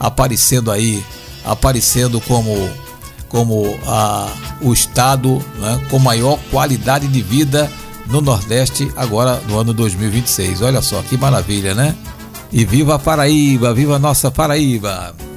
aparecendo como o estado, né, com maior qualidade de vida no Nordeste agora no ano 2026. Olha só que maravilha, né? E viva a Paraíba, viva a nossa Paraíba!